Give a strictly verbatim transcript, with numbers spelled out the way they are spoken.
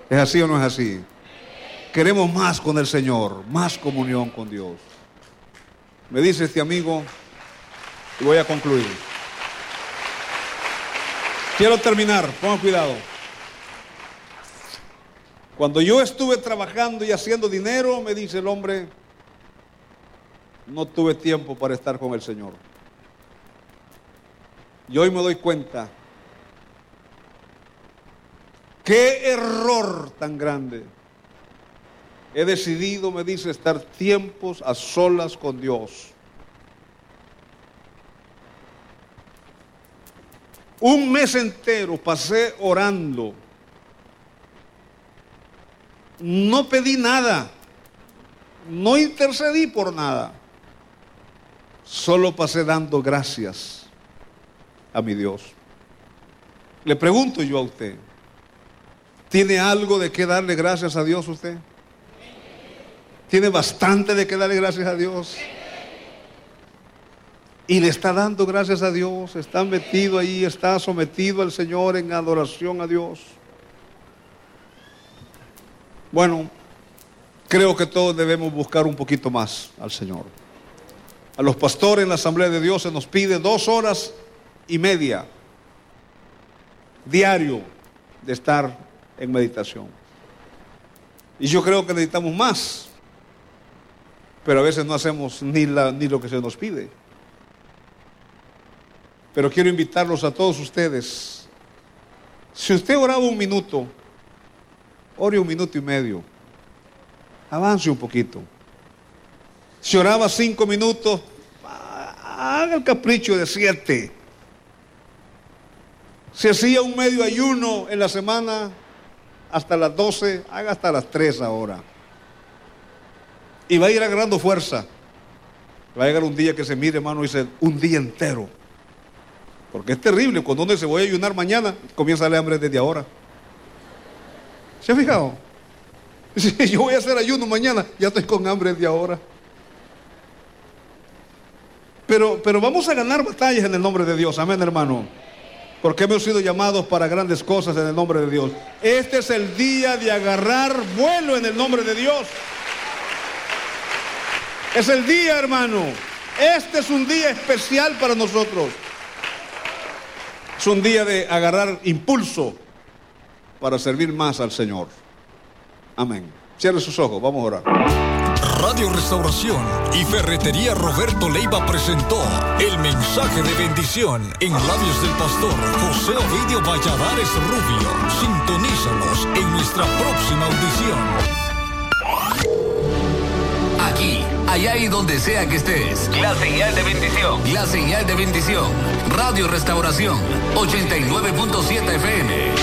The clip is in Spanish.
¿Es así o no es así? Queremos más con el Señor, más comunión con Dios. Me dice este amigo, y voy a concluir. Quiero terminar, pongan cuidado. Cuando yo estuve trabajando y haciendo dinero, me dice el hombre, no tuve tiempo para estar con el Señor. Y hoy me doy cuenta, qué error tan grande. He decidido, me dice, estar tiempos a solas con Dios. Un mes entero pasé orando. No pedí nada, no intercedí por nada, solo pasé dando gracias a mi Dios. Le pregunto yo a usted, ¿tiene algo de qué darle gracias a Dios usted? ¿Tiene bastante de qué darle gracias a Dios? Y le está dando gracias a Dios, está metido ahí, está sometido al Señor en adoración a Dios. Bueno, creo que todos debemos buscar un poquito más al Señor. A los pastores en la Asamblea de Dios se nos pide dos horas y media diario de estar en meditación. Y yo creo que necesitamos más, pero a veces no hacemos ni, la, ni lo que se nos pide. Pero quiero invitarlos a todos ustedes. Si usted oraba un minuto, ore un minuto y medio. Avance un poquito. Si oraba cinco minutos, haga el capricho de siete. Si hacía un medio ayuno en la semana hasta las doce, haga hasta las tres ahora. Y va a ir agarrando fuerza. Va a llegar un día que se mire, hermano, y dice, un día entero. Porque es terrible, cuando uno se voy a ayunar mañana, comienza a darle hambre desde ahora. ¿Se ha fijado? Si yo voy a hacer ayuno mañana, ya estoy con hambre de ahora. Pero, pero vamos a ganar batallas en el nombre de Dios, amén, hermano. Porque hemos sido llamados para grandes cosas en el nombre de Dios. Este es el día de agarrar vuelo en el nombre de Dios. Es el día, hermano. Este es un día especial para nosotros. Es un día de agarrar impulso para servir más al Señor. Amén. Cierre sus ojos, vamos a orar. Radio Restauración y Ferretería Roberto Leiva presentó el mensaje de bendición en labios del pastor José Ovidio Valladares Rubio. Sintonízanos en nuestra próxima audición. Aquí, allá y donde sea que estés. La señal de bendición. La señal de bendición. Radio Restauración ochenta y nueve punto siete F M.